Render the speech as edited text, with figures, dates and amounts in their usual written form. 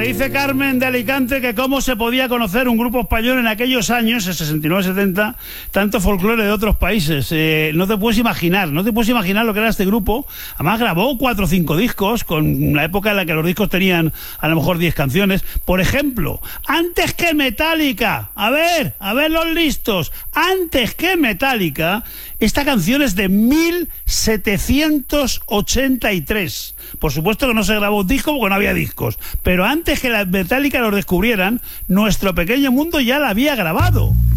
dice Carmen de Alicante que cómo se podía conocer un grupo español en aquellos años, el 69-70, tanto folclore de otros países. No te puedes imaginar lo que era este grupo. Además grabó 4 o 5 discos, con la época en la que los discos tenían a lo mejor 10 canciones. Por ejemplo, antes que Metallica, a ver los listos, antes que Metallica, esta canción es de 1783. Por supuesto que no se grabó un disco porque no había discos, pero antes que la Metallica los descubrieran, Nuestro Pequeño Mundo ya la había grabado.